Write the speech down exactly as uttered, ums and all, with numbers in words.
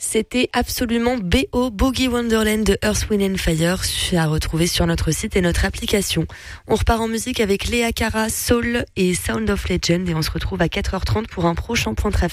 C'était absolument B O, Boogie Wonderland de Earth, Wind and Fire, à retrouver sur notre site et notre application. On repart en musique avec Léa Cara, Soul et Sound of Legend et on se retrouve à quatre heures trente pour un prochain point trafic.